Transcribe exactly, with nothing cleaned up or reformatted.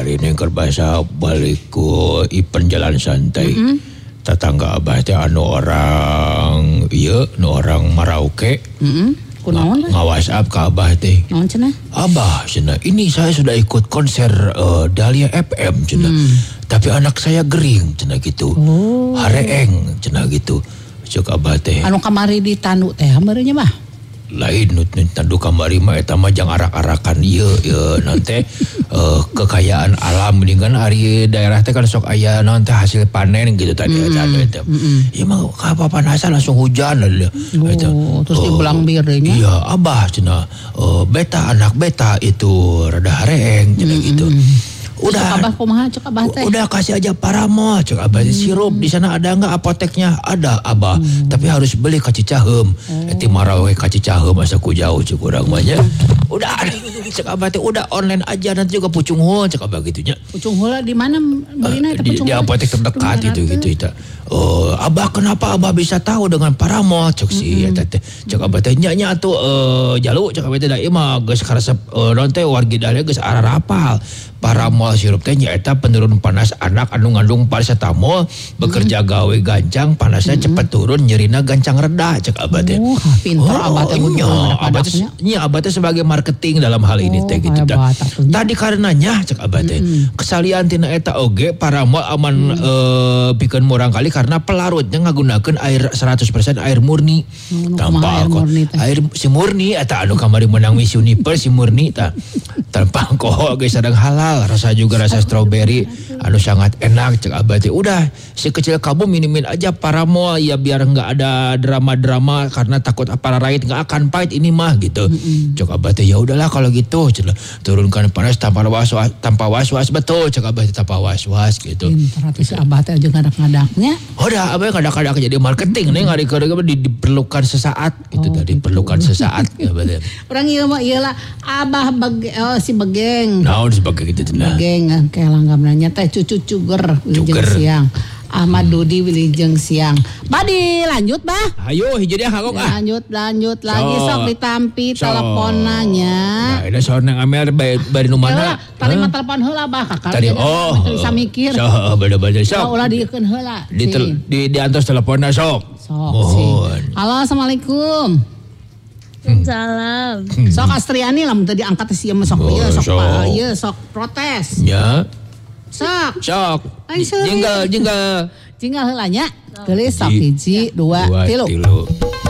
kamari ini kerbasa balik ku Ipen Jalan Santai. Mm-hmm. Tetangga abah teh anu orang ieu nu orang Merauke. Heeh. Mm-hmm. Kunaon Nga WhatsApp ka abah teh. Naon cenah? Abah cenah, ini saya sudah ikut konser uh, Dahlia F M cenah. Hmm. Tapi anak saya gering cenah gitu. Oh. Hareeng cenah gitu. Cuk abah teh. Anu kamari di Tandu teh hameureun nya mah. Lain nu Tandu kamari mah eta mah jang arak-arakan ieu ieu nanti uh, kekayaan alam mendingan ari daerah teh kan sok aya naon teh hasil panen gitu tadi mm, eta eta. Ieu mah kapapanasan langsung hujan lah. Oh, terus uh, dibelang birnya. Iya, abah cenah uh, beta anak beta itu rada hareeng cenah mm, gitu. Udah, cek abah kumaha cek abah teh. Udah kasih aja paramol cek abah hmm. sirup di sana ada enggak apoteknya? Ada abah, hmm. tapi harus beli ka Cicaheum. Oh. Eti marawe ka Cicaheum asa ku jauh cek urang mah nya. Udah cek abah teh udah online aja nanti juga pucung heul cek abah gitu nya. Pucung heul di mana belina eta pucung heul? Di apotek terdekat itu gitu eta. Oh, abah kenapa abah bisa tahu dengan paramol cek si eta teh. Cek abah teh nya nya atuh uh, jalu cek abah teh da ieu mah geus karesep uh, non teh wargi Dahlia geus ararapal. Paramol sirup teh nyaeta penurun panas anak anu ngandung paracetamol bekerja gawe gancang panasnya hmm. cepat turun nyerina gancang reda cek abah teh. Oh, pintar oh, abah teh. Abah teh nya abah teh sebagai marketing dalam hal ini teh gitu dah. Tadi karenanya cek abah teh hmm. kesalian tina eta oge paramol aman hmm. uh, pikeun murang kali karena pelarutnya ngagunakeun air seratus persen air murni. Hmm, tanpa alkohol. Air si murni eta anu kamari menang Miss Universe si murni ta. Tanpa alkohol geus sadang halal. Rasa juga rasa strawberry anu sangat enak cek abah teh. Udah si kecil kamu minimin aja paramol ya biar enggak ada drama-drama karena takut para rakyat enggak akan pahit ini mah gitu. Mm-hmm. Cek abah teh ya udahlah kalau gitu cenah turunkan panas tanpa was-was tanpa was-was betul cek abah teh tanpa was-was gitu. Berarti si abah teh aja ngadak-ngadaknya. Udah abah ngadak-ngadak jadi marketing nih ngari di, diperlukan sesaat gitu oh, tadi gitu. Diperlukan sesaat ya abah teh. Urang ieu mah iyalah abah bage, oh, si Begeng. Naon sebagai gitu. Begeng kayak langgamnanya teh cucu cuger wilujeng siang. Ahmad hmm. Dudi wilujeng siang. Badi lanjut bah. Ayo hiji dia kagok ah. Lanjut lanjut lagi so, sok ditampi so. Teleponanya. Nah, ini soal nang amel bari nu mana? Tadi mah telepon heula bah kakak. Tadi oh. Bisa mikir. So beda-beda sok. Ulah diekeun heula. Di di di antos teleponnya sok. Sok. Mohon. Halo assalamualaikum. Salam. Sok Astriani lah tadi angkat si mah sok ieu sok pa ieu sok protes. Ya. Sok. Sok. Jinggal jinggal. Jinggal heula nya. Geulis sok hiji dua tilu.